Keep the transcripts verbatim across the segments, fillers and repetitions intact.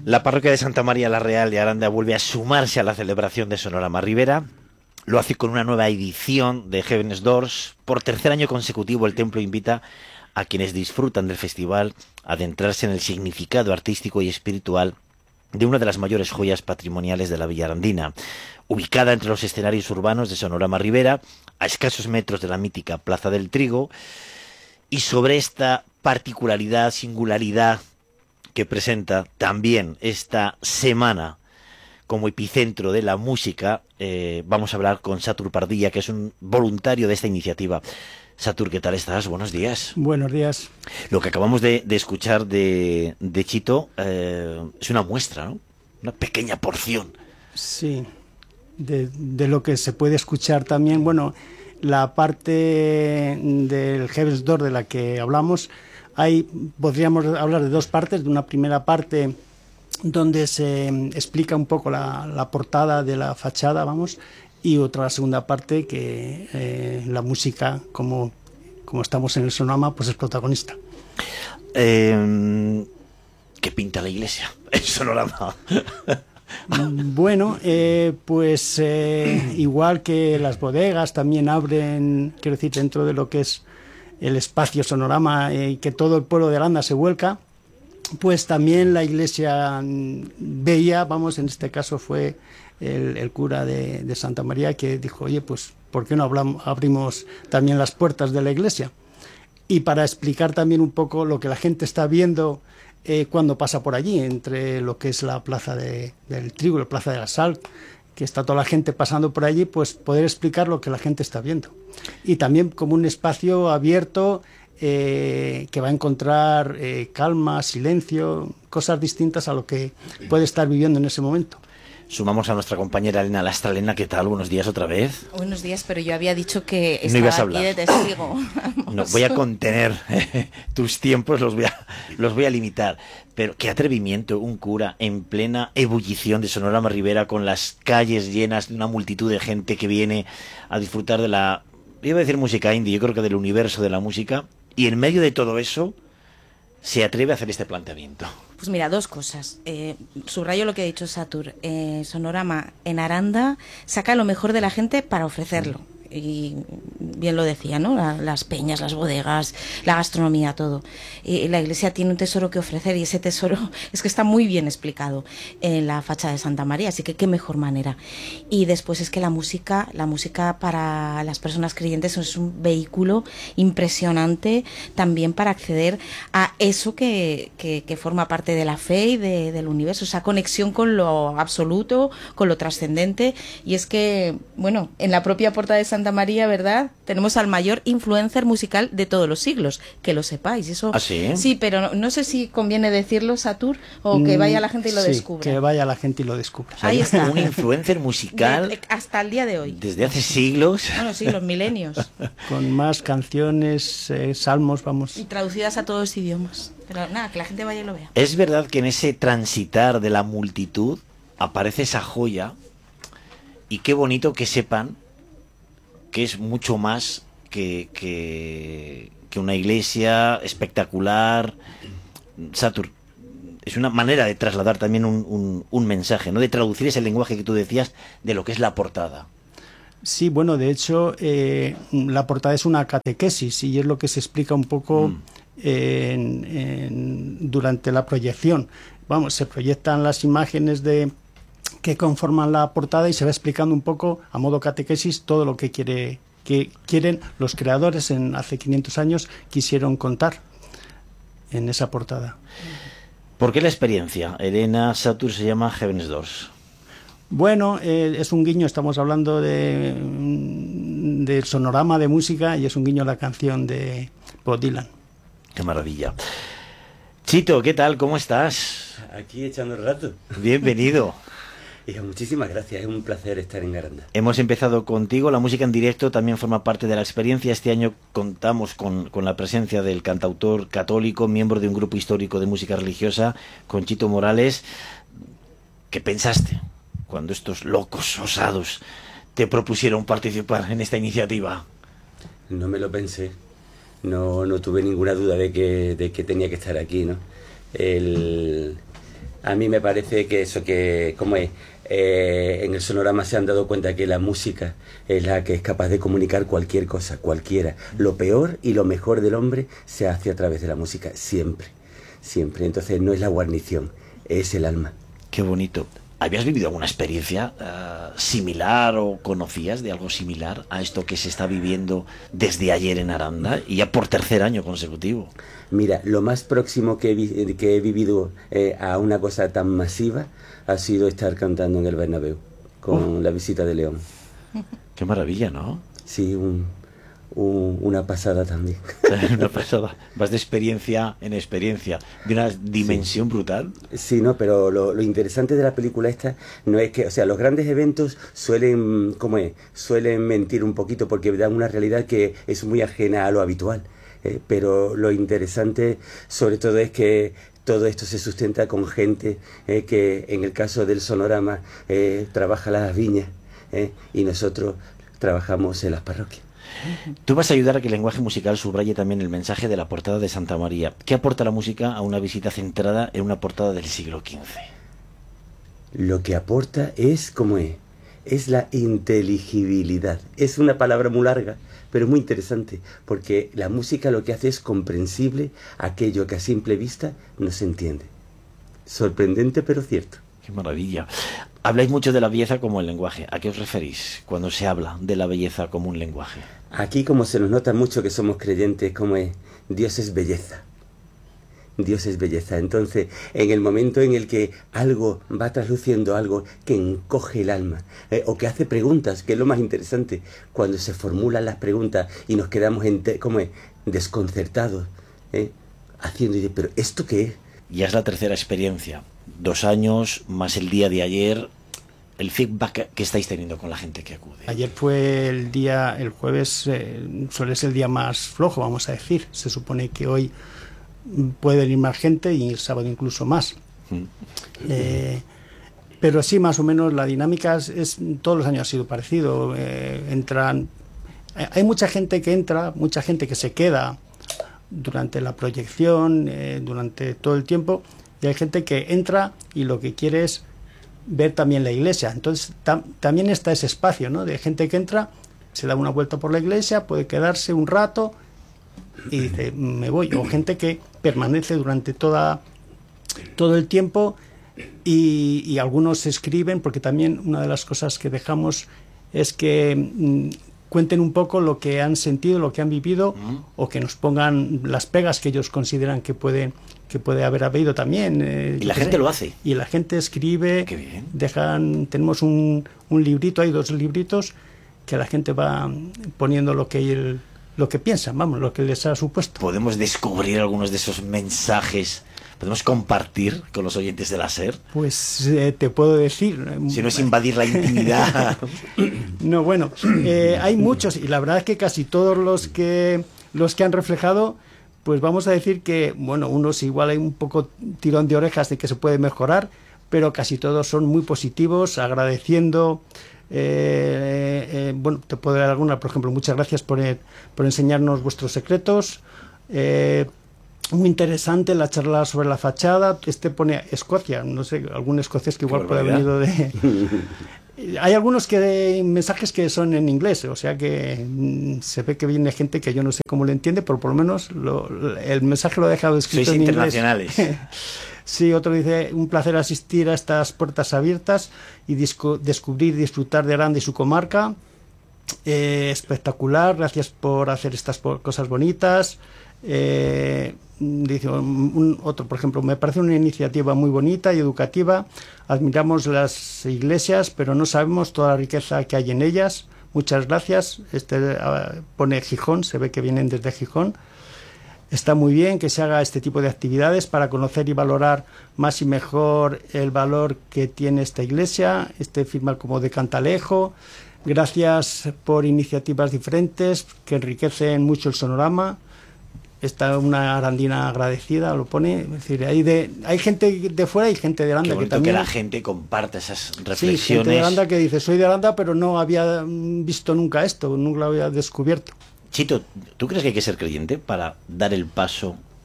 La parroquia de Santa María la Real de Aranda vuelve a sumarse a la celebración de Sonorama Ribera. Lo hace con una nueva edición de Heaven's Doors. Por tercer año consecutivo, el templo invita a quienes disfrutan del festival a adentrarse en el significado artístico y espiritual de una de las mayores joyas patrimoniales de la Villa Arandina. Ubicada entre los escenarios urbanos de Sonorama Ribera, a escasos metros de la mítica Plaza del Trigo, y sobre esta particularidad, singularidad que presenta también esta semana como epicentro de la música, eh, vamos a hablar con Satur Pardilla, que es un voluntario de esta iniciativa. Satur, ¿qué tal estás? Buenos días. Buenos días. Lo que acabamos de, de escuchar de, de Chito eh, es una muestra, ¿no? Una pequeña porción. Sí, de, de lo que se puede escuchar también. Bueno, la parte del Heaven's Door de la que hablamos, hay, podríamos hablar de dos partes. De una primera parte donde se explica un poco la, la portada de la fachada, vamos, y otra segunda parte que eh, la música, como, como estamos en el Sonorama, pues es protagonista. Eh, ¿Qué pinta la iglesia? El Sonorama. Bueno, eh, pues eh, igual que las bodegas también abren, quiero decir, dentro de lo que es el espacio Sonorama, y eh, que todo el pueblo de Aranda se vuelca, pues también la iglesia veía, vamos, en este caso fue el, el cura de, de Santa María, que dijo, oye, pues, ¿por qué no hablamos, abrimos también las puertas de la iglesia? Y para explicar también un poco lo que la gente está viendo eh, cuando pasa por allí, entre lo que es la Plaza de, del Trigo y la Plaza de la Sal, que está toda la gente pasando por allí, pues poder explicar lo que la gente está viendo. Y también como un espacio abierto, Eh, que va a encontrar eh, calma, silencio, cosas distintas a lo que puede estar viviendo en ese momento. Sumamos a nuestra compañera Elena Lastra. Elena, ¿qué tal? Buenos días otra vez. Buenos días, pero yo había dicho que estaba no ibas a aquí hablar. de testigo. No, voy a contener tus tiempos, los voy a, los voy a limitar. Pero qué atrevimiento, un cura en plena ebullición de Sonorama Ribera, con las calles llenas de una multitud de gente que viene a disfrutar de la, iba a decir música indie, yo creo que del universo de la música. Y en medio de todo eso, se atreve a hacer este planteamiento. Pues mira, dos cosas. Eh, subrayo lo que ha dicho Satur. Eh, Sonorama en Aranda saca lo mejor de la gente para ofrecerlo. Y bien lo decía, ¿no? La, las peñas, las bodegas, la gastronomía, todo. Y la iglesia tiene un tesoro que ofrecer, y ese tesoro es que está muy bien explicado en la fachada de Santa María, así que qué mejor manera. Y después es que la música, la música para las personas creyentes es un vehículo impresionante también para acceder a eso que, que, que forma parte de la fe y de, del universo, esa conexión con lo absoluto, con lo trascendente. Y es que, bueno, en la propia puerta de Santa Santa María, ¿verdad? Tenemos al mayor influencer musical de todos los siglos, que lo sepáis. Eso, ¿Ah, sí? Sí, pero no, no sé si conviene decirlo, Satur, o que vaya la gente y lo sí, descubra. que vaya la gente y lo descubra. Ahí está. Un influencer musical de, de, hasta el día de hoy. Desde hace siglos. Bueno, sí, los milenios. Con más canciones, eh, salmos, vamos. Y traducidas a todos los idiomas. Pero nada, que la gente vaya y lo vea. Es verdad que en ese transitar de la multitud aparece esa joya, y qué bonito que sepan que es mucho más que, que, que una iglesia espectacular. Satur, es una manera de trasladar también un, un, un mensaje, ¿no? De traducir ese lenguaje que tú decías de lo que es la portada. Sí, bueno, de hecho, eh, la portada es una catequesis y es lo que se explica un poco mm. en, en, durante la proyección. Vamos, se proyectan las imágenes de que conforman la portada y se va explicando un poco a modo catequesis todo lo que quiere que quieren los creadores en hace quinientos años quisieron contar en esa portada. ¿Por qué la experiencia? Elena, Satur, se llama Heaven's Doors. Bueno, eh, es un guiño, estamos hablando de del Sonorama de música y es un guiño a la canción de Bob Dylan. Qué maravilla. Chito, ¿qué tal? ¿Cómo estás? Aquí echando el rato. Bienvenido. Hijo, muchísimas gracias, es un placer estar en Aranda. Hemos empezado contigo, la música en directo también forma parte de la experiencia. Este año contamos con, con la presencia del cantautor católico, miembro de un grupo histórico de música religiosa, Conchito Morales. ¿Qué pensaste cuando estos locos osados te propusieron participar en esta iniciativa? No me lo pensé, no, no tuve ninguna duda de que, de que tenía que estar aquí, ¿no? El... A mí me parece que eso, que como es, eh, en el Sonorama se han dado cuenta que la música es la que es capaz de comunicar cualquier cosa, cualquiera. Lo peor y lo mejor del hombre se hace a través de la música, siempre, siempre. Entonces no es la guarnición, es el alma. Qué bonito. ¿Habías vivido alguna experiencia uh, similar o conocías de algo similar a esto que se está viviendo desde ayer en Aranda y ya por tercer año consecutivo? Mira, lo más próximo que he, vi que he vivido eh, a una cosa tan masiva ha sido estar cantando en el Bernabéu con oh. la visita de León. Qué maravilla, ¿no? Sí, un, un, una pasada también. Una pasada. Vas de experiencia en experiencia, de una dimensión sí. brutal. Sí, no, pero lo, lo interesante de la película esta no es que, o sea, los grandes eventos suelen, ¿cómo es? Suelen mentir un poquito porque dan una realidad que es muy ajena a lo habitual. Eh, pero lo interesante sobre todo es que todo esto se sustenta con gente eh, que en el caso del Sonorama eh, trabaja las viñas eh, y nosotros trabajamos en las parroquias. Tú vas a ayudar a que el lenguaje musical subraye también el mensaje de la portada de Santa María. ¿Qué aporta la música a una visita centrada en una portada del siglo quince? Lo que aporta es, ¿cómo es? Es la inteligibilidad. Es una palabra muy larga, pero muy interesante, porque la música lo que hace es comprensible aquello que a simple vista no se entiende. Sorprendente, pero cierto. Qué maravilla. Habláis mucho de la belleza como el lenguaje. ¿A qué os referís cuando se habla de la belleza como un lenguaje? Aquí, como se nos nota mucho que somos creyentes, como es, Dios es belleza. Dios es belleza. Entonces, en el momento en el que algo va trasluciendo algo que encoge el alma, eh, o que hace preguntas, que es lo más interesante, cuando se formulan las preguntas y nos quedamos como es, desconcertados, eh, haciendo, pero ¿esto qué es? Ya es la tercera experiencia. Dos años, más el día de ayer. El feedback que estáis teniendo con la gente que acude. Ayer fue el día, el jueves eh, suele ser el día más flojo, vamos a decir. Se supone que hoy puede venir más gente y el sábado incluso más. Mm. Eh, pero sí, más o menos la dinámica es, es todos los años ha sido parecido. Eh, entran, hay mucha gente que entra, mucha gente que se queda durante la proyección, eh, durante todo el tiempo, y hay gente que entra y lo que quiere es ver también la iglesia. Entonces tam, también está ese espacio, ¿no? De gente que entra, se da una vuelta por la iglesia, puede quedarse un rato y dice, me voy. O gente que permanece durante toda todo el tiempo y, y algunos escriben, porque también una de las cosas que dejamos es que mmm, cuenten un poco lo que han sentido, lo que han vivido, uh-huh. o que nos pongan las pegas que ellos consideran que puede que puede haber habido también. Eh, y la gente sé, lo hace. Y la gente escribe. Qué bien. Dejan, tenemos un, un librito, hay dos libritos que la gente va poniendo lo que el, lo que piensan, vamos, lo que les ha supuesto. Podemos descubrir algunos de esos mensajes. ¿Podemos compartir con los oyentes de la SER? Pues eh, te puedo decir. Si no es invadir la intimidad. No, bueno, eh, hay muchos y la verdad es que casi todos los que los que han reflejado, pues vamos a decir que, bueno, unos igual hay un poco tirón de orejas de que se puede mejorar, pero casi todos son muy positivos, agradeciendo. Eh, eh, bueno, te puedo dar alguna, por ejemplo, muchas gracias por, eh, por enseñarnos vuestros secretos. Eh, Muy interesante la charla sobre la fachada. Este pone Escocia, no sé, algún escocés que igual puede haber venido de... Hay algunos que mensajes que son en inglés, o sea que mm, se ve que viene gente que yo no sé cómo lo entiende, pero por lo menos lo, el mensaje lo ha dejado escrito Sois en internacionales. Inglés. Sí, otro dice, un placer asistir a estas puertas abiertas y disco, descubrir y disfrutar de Aranda y su comarca. Eh, espectacular, gracias por hacer estas cosas bonitas. Eh, dice un, otro, por ejemplo, me parece una iniciativa muy bonita y educativa. Admiramos las iglesias, pero no sabemos toda la riqueza que hay en ellas. Muchas gracias. Este uh, pone Gijón, se ve que vienen desde Gijón. Está muy bien que se haga este tipo de actividades para conocer y valorar más y mejor el valor que tiene esta iglesia. Este firma como de Cantalejo. Gracias por iniciativas diferentes que enriquecen mucho el sonorama. Está una arandina agradecida, lo pone. Es decir, hay, de, hay gente de fuera y gente de Aranda que también. Que la gente comparta esas reflexiones. Sí, gente de Aranda que dice, soy de Aranda, pero no había visto nunca esto, nunca lo había descubierto. Chito, ¿tú crees que hay que ser creyente para dar el paso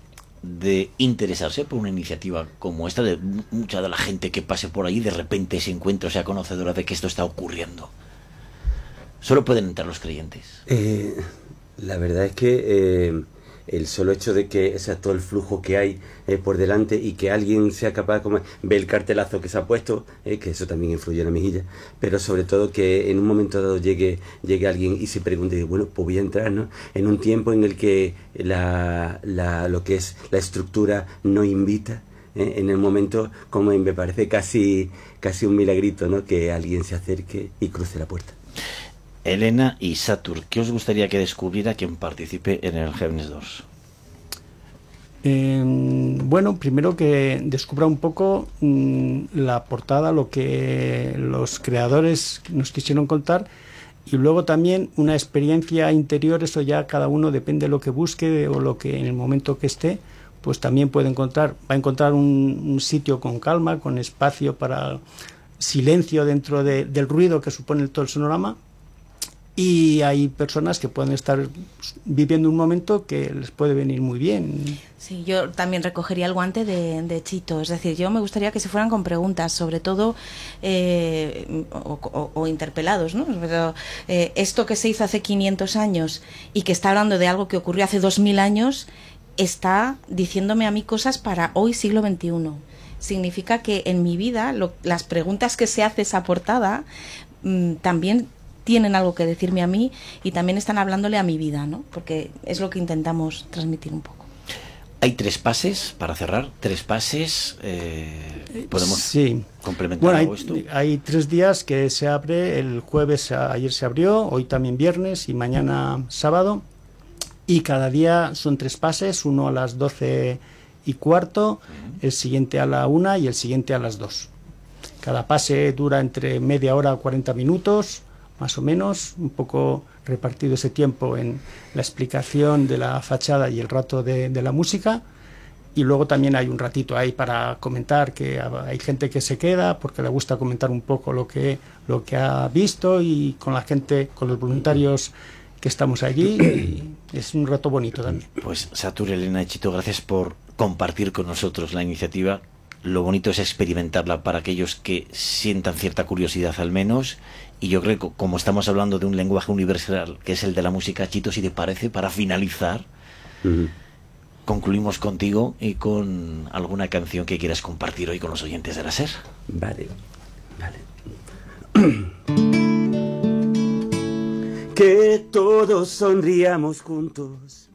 de interesarse por una iniciativa como esta, de mucha de la gente que pase por allí de repente se encuentra o sea conocedora de que esto está ocurriendo? ¿Solo pueden entrar los creyentes? Eh, la verdad es que eh, el solo hecho de que, o sea, todo el flujo que hay eh, por delante y que alguien sea capaz, como ve el cartelazo que se ha puesto, eh, que eso también influye en la mejilla, pero sobre todo que en un momento dado llegue, llegue alguien y se pregunte, bueno, pues voy a entrar, ¿no? En un tiempo en el que la, la, lo que es la estructura no invita, ¿eh? En el momento, como me parece casi, casi un milagrito, ¿no? Que alguien se acerque y cruce la puerta. Elena y Satur, ¿qué os gustaría que descubriera quien participe en el Heaven's Doors? Eh, bueno, primero que descubra un poco mmm, la portada, lo que los creadores nos quisieron contar, y luego también una experiencia interior. Eso ya cada uno depende de lo que busque o lo que en el momento que esté, pues también puede encontrar, va a encontrar un, un sitio con calma, con espacio para silencio dentro de, del ruido que supone todo el sonorama. Y hay personas que pueden estar viviendo un momento que les puede venir muy bien. Sí, yo también recogería el guante de, de Chito. Es decir, yo me gustaría que se fueran con preguntas, sobre todo, eh, o, o, o interpelados, ¿no? Pero, eh, esto que se hizo hace quinientos años y que está hablando de algo que ocurrió hace dos mil años, está diciéndome a mí cosas para hoy, siglo veintiuno. Significa que en mi vida, lo, las preguntas que se hace esa portada, mmm, también tienen algo que decirme a mí y también están hablándole a mi vida, ¿no? Porque es lo que intentamos transmitir un poco. Hay tres pases, para cerrar, tres pases. Eh, ¿Podemos sí. complementar bueno, algo hay, esto? Hay tres días que se abre. El jueves, ayer se abrió, hoy también viernes y mañana sábado. Y cada día son tres pases, uno a las doce y cuarto, uh-huh. el siguiente a la una y el siguiente a las dos. Cada pase dura entre media hora a cuarenta minutos, más o menos, un poco repartido ese tiempo en la explicación de la fachada y el rato de, de la música. Y luego también hay un ratito ahí para comentar, que hay gente que se queda porque le gusta comentar un poco lo que, lo que ha visto, y con la gente, con los voluntarios que estamos allí, y es un rato bonito también. Pues Satur, Elena y Chito, gracias por compartir con nosotros la iniciativa. Lo bonito es experimentarla para aquellos que sientan cierta curiosidad al menos. Y yo creo que como estamos hablando de un lenguaje universal que es el de la música, Chito, si te parece, para finalizar, uh-huh. concluimos contigo y con alguna canción que quieras compartir hoy con los oyentes de la SER. Vale, vale. Que todos sonríamos juntos